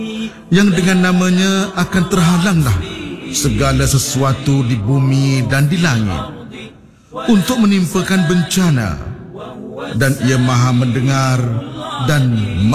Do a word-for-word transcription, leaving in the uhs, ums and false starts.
yang dengan namanya akan terhalanglah segala sesuatu di bumi dan di langit untuk menimpakan bencana, dan ia maha mendengar dan